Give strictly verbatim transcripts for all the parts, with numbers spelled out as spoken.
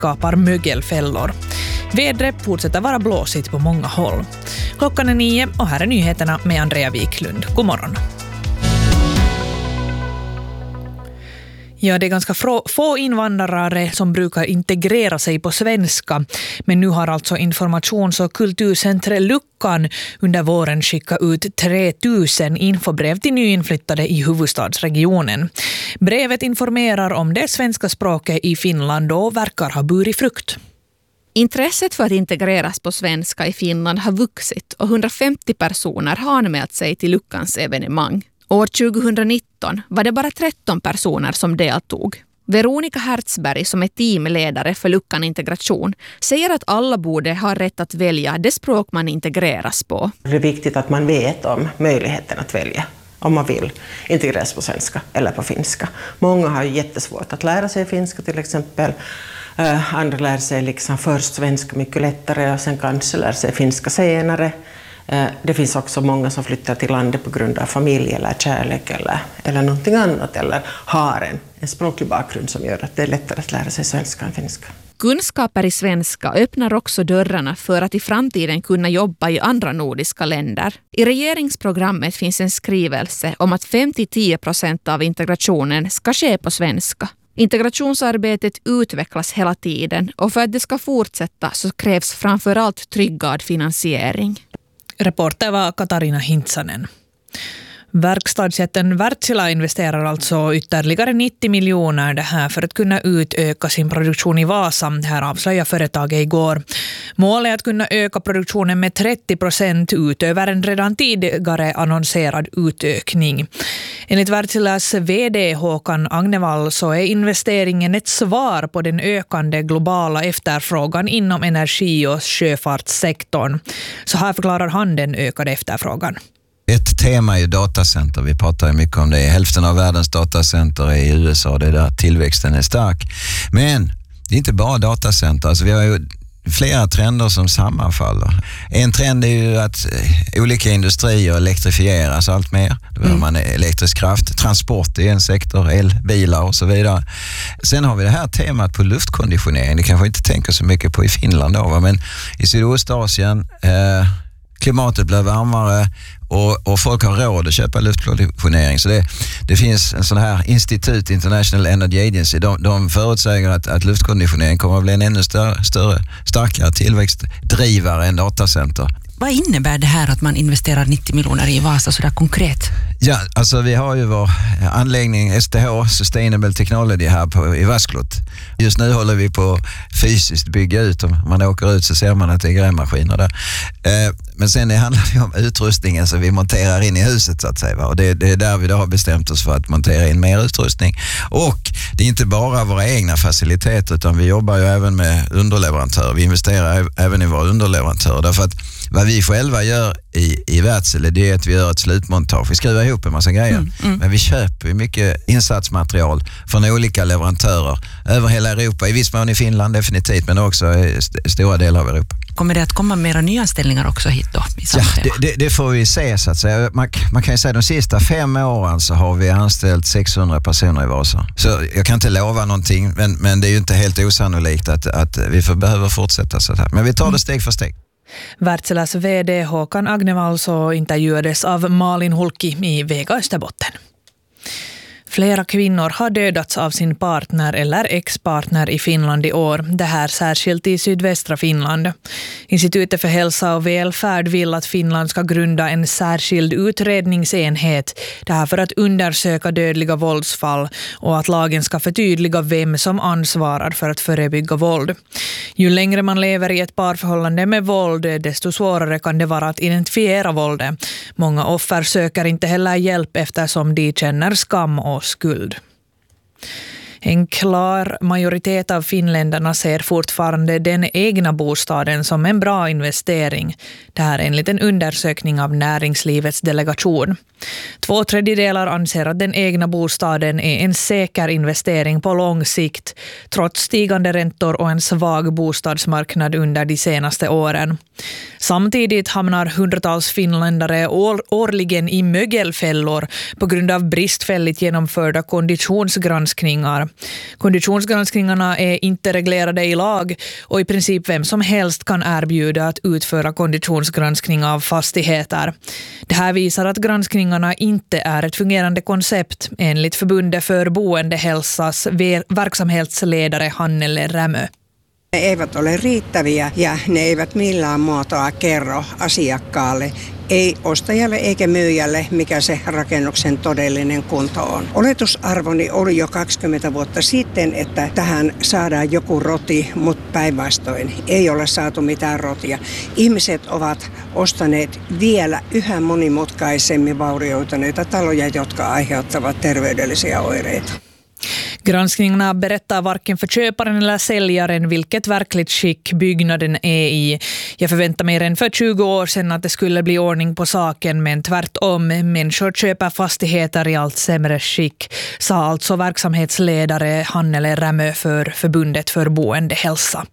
skapar mögelfällor. Vädret fortsätter vara blåsigt på många håll. Klockan är nio och här är nyheterna med Andrea Wiklund. God morgon. Ja, det är ganska få invandrare som brukar integrera sig på svenska. Men nu har alltså informations- och kulturcentret Luckan under våren skickat ut tre tusen infobrev till nyinflyttade i huvudstadsregionen. Brevet informerar om det svenska språket i Finland och verkar ha burit frukt. Intresset för att integreras på svenska i Finland har vuxit och hundrafemtio personer har anmält sig till Luckans evenemang. År tjugonitton var det bara tretton personer som deltog. Veronica Hertzberg, som är teamledare för Luckan Integration, säger att alla borde ha rätt att välja det språk man integreras på. Det är viktigt att man vet om möjligheten att välja om man vill integreras på svenska eller på finska. Många har ju jättesvårt att lära sig finska till exempel. Uh, andra lär sig liksom först svenska mycket lättare och sen kanske lär sig finska senare. Uh, det finns också många som flyttar till landet på grund av familj eller kärlek eller, eller någonting annat eller har en, en språklig bakgrund som gör att det är lättare att lära sig svenska än finska. Kunskaper i svenska öppnar också dörrarna för att i framtiden kunna jobba i andra nordiska länder. I regeringsprogrammet finns en skrivelse om att fem till tio procent av integrationen ska ske på svenska. Integrationsarbetet utvecklas hela tiden och för att det ska fortsätta så krävs framförallt tryggad finansiering. Reporter var Katarina Hintsanen. Verkstadsjätten Wärtsilä investerar alltså ytterligare nittio miljoner det här för att kunna utöka sin produktion i Vasa. Det här avslöjade företaget igår. Målet är att kunna öka produktionen med trettio procent utöver en redan tidigare annonserad utökning. Enligt Wärtsiläs vd Håkan Agnevall så är investeringen ett svar på den ökande globala efterfrågan inom energi- och sjöfartssektorn. Så här förklarar han den ökade efterfrågan. Ett tema är ju datacenter. Vi pratar ju mycket om det. Hälften av världens datacenter är i U S A. Det är där tillväxten är stark. Men det är inte bara datacenter. Alltså vi har ju flera trender som sammanfaller. En trend är ju att olika industrier elektrifieras allt mer. Då behöver man elektrisk kraft. Transport är en sektor, elbilar och så vidare. Sen har vi det här temat på luftkonditionering. Det kanske inte tänker så mycket på i Finland då, men i Sydostasien eh, klimatet blir varmare och, och folk har råd att köpa luftkonditionering. Så det, det finns en sån här institut, International Energy Agency, de, de förutsäger att, att luftkonditionering kommer att bli en ännu större, större starkare tillväxtdrivare än datacenter. Vad innebär det här att man investerar nittio miljoner i Vasa så där konkret? Ja, alltså vi har ju vår anläggning S T H, Sustainable Technology, här på, i Vasklot. Just nu håller vi på fysiskt bygga ut. Om man åker ut så ser man att det är grävmaskiner där. Eh, men sen det handlar det om utrustningen som vi monterar in i huset så att säga. Va? Och det, det är där vi då har bestämt oss för att montera in mer utrustning. Och det är inte bara våra egna faciliteter utan vi jobbar ju även med underleverantörer. Vi investerar även i våra underleverantörer därför att vad vi själva gör i, i Wärtsilä, det är att vi gör ett slutmontage. Vi skriver ihop en massa grejer. Mm, mm. Men vi köper ju mycket insatsmaterial från olika leverantörer över hela Europa. I viss mån i Finland definitivt, men också i st- stora delar av Europa. Kommer det att komma mera nyanställningar också hit då? I samma ja, det, det, det får vi se så att säga. Man, man kan ju säga att de sista fem åren så har vi anställt sexhundra personer i Vasa. Så jag kan inte lova någonting, men, men det är ju inte helt osannolikt att, att vi får, behöver fortsätta så här. Men vi tar det steg för steg. Wärtsiläs vd Håkan Agnevall så intervjuades av Malin Hulki i Vega Österbotten. Flera kvinnor har dödats av sin partner eller ex-partner i Finland i år. Det här särskilt i sydvästra Finland. Institutet för hälsa och välfärd vill att Finland ska grunda en särskild utredningsenhet. Det här för att undersöka dödliga våldsfall och att lagen ska förtydliga vem som ansvarar för att förebygga våld. Ju längre man lever i ett parförhållande med våld, desto svårare kan det vara att identifiera våldet. Många offer söker inte heller hjälp eftersom de känner skam och skuld. En klar majoritet av finländarna ser fortfarande den egna bostaden som en bra investering. Det här är enligt en undersökning av näringslivets delegation. Två tredjedelar anser att den egna bostaden är en säker investering på lång sikt, trots stigande räntor och en svag bostadsmarknad under de senaste åren. Samtidigt hamnar hundratals finländare år, årligen i mögelfällor på grund av bristfälligt genomförda konditionsgranskningar. Konditionsgranskningarna är inte reglerade i lag och i princip vem som helst kan erbjuda att utföra konditionsgranskning av fastigheter. Det här visar att granskningarna inte är ett fungerande koncept enligt Förbundet för boendehälsas verksamhetsledare Hannele Rämö. Ne eivät ole riittäviä ja ne eivät millään muotoa kerro asiakkaalle, ei ostajalle eikä myyjälle, mikä se rakennuksen todellinen kunto on. Oletusarvoni oli jo kaksikymmentä vuotta sitten, että tähän saadaan joku roti, mutta päinvastoin ei ole saatu mitään rotia. Ihmiset ovat ostaneet vielä yhä monimutkaisemmin vaurioituneita taloja, jotka aiheuttavat terveydellisiä oireita. Granskningarna berättar varken för köparen eller säljaren vilket verkligt skick byggnaden är i. Jag förväntar mig redan för tjugo år sedan att det skulle bli ordning på saken, men tvärtom, människor köper fastigheter i allt sämre skick, sa alltså verksamhetsledare Hannele Rämö för Förbundet för boendehälsa.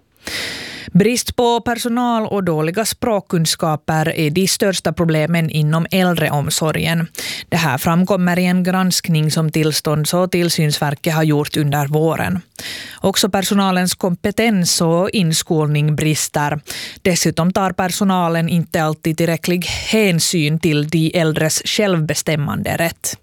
Brist på personal och dåliga språkkunskaper är de största problemen inom äldreomsorgen. Det här framkommer i en granskning som Tillstånds- och tillsynsverket har gjort under våren. Också personalens kompetens och inskolning brister. Dessutom tar personalen inte alltid tillräcklig hänsyn till de äldres självbestämmande rätt.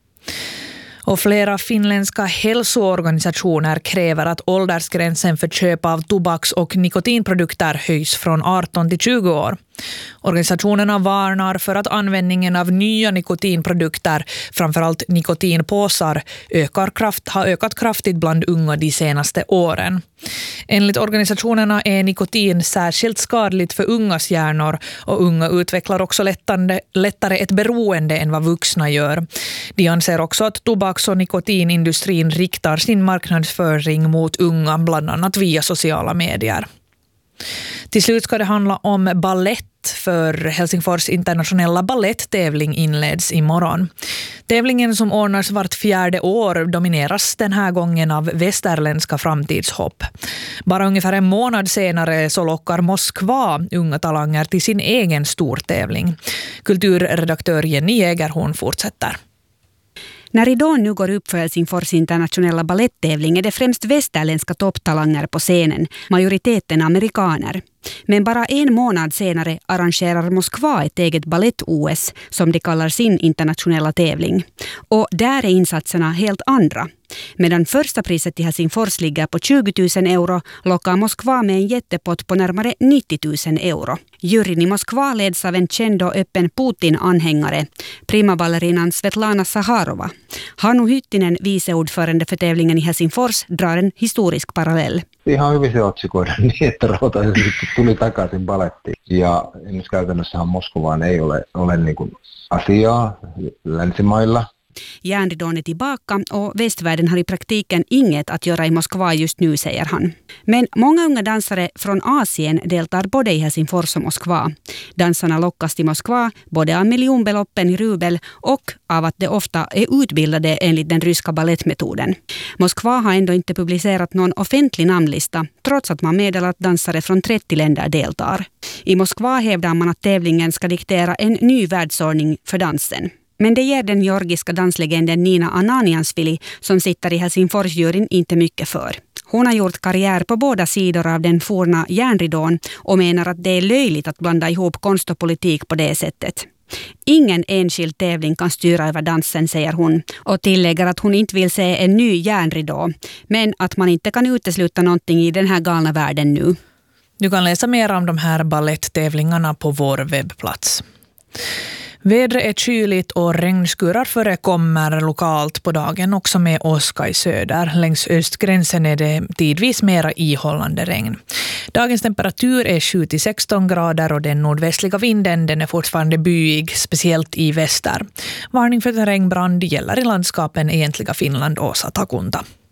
Och flera finländska hälsoorganisationer kräver att åldersgränsen för köp av tobaks- och nikotinprodukter höjs från arton till tjugo år. Organisationerna varnar för att användningen av nya nikotinprodukter, framförallt nikotinpåsar, ökar kraft, har ökat kraftigt bland unga de senaste åren. Enligt organisationerna är nikotin särskilt skadligt för ungas hjärnor och unga utvecklar också lättande, lättare ett beroende än vad vuxna gör. De anser också att tobaks- och nikotinindustrin riktar sin marknadsföring mot unga, bland annat via sociala medier. Till slut ska det handla om ballett, för Helsingfors internationella balletttävling inleds imorgon. Tävlingen som ordnas vart fjärde år domineras den här gången av västerländska framtidshopp. Bara ungefär en månad senare så lockar Moskva unga talanger till sin egen stortävling. Kulturredaktör Jenny Jägerhorn fortsätter. När ridån nu går upp för Helsingfors internationella balletttävling är det främst västerländska topptalanger på scenen, majoriteten amerikaner. Men bara en månad senare arrangerar Moskva ett eget ballett-O S som de kallar sin internationella tävling. Och där är insatserna helt andra. Medan första priset till Helsingfors ligger på tjugo tusen euro lockar Moskva med en jättepott på närmare nittio tusen euro. Juryn i Moskva leds av en känd och öppen Putin-anhängare, primaballerinan Svetlana Saharova. Hannu Hyttinen, viceordförande för tävlingen i Helsingfors, drar en historisk parallell. Ihan hyvin se otsikoida niin, että Rautainen tuli takaisin balettiin. Ja käytännössähän Moskovaan ei ole, ole niin kuin asiaa länsimailla. Järnridån är tillbaka och västvärlden har i praktiken inget att göra i Moskva just nu, säger han. Men många unga dansare från Asien deltar både i Helsingfors och Moskva. Dansarna lockas till Moskva både av miljonbeloppen i rubel och av att de ofta är utbildade enligt den ryska ballettmetoden. Moskva har ändå inte publicerat någon offentlig namnlista, trots att man meddelar att dansare från trettio länder deltar. I Moskva hävdar man att tävlingen ska diktera en ny världsordning för dansen. Men det ger den georgiska danslegenden Nina Ananiansvili, som sitter i Helsingforsjuryn, inte mycket för. Hon har gjort karriär på båda sidor av den forna järnridån och menar att det är löjligt att blanda ihop konst och politik på det sättet. Ingen enskild tävling kan styra över dansen, säger hon, och tillägger att hon inte vill se en ny järnridå, men att man inte kan utesluta någonting i den här galna världen nu. Du kan läsa mer om de här balletttävlingarna på vår webbplats. Vädret är kyligt och regnskurar förekommer lokalt på dagen, också med åska i söder. Längs östgränsen är det tidvis mera ihållande regn. Dagens temperatur är sju till sexton grader och den nordvästliga vinden den är fortfarande byig, speciellt i väster. Varning för terrängbrand gäller i landskapen egentliga Finland och Satakunta.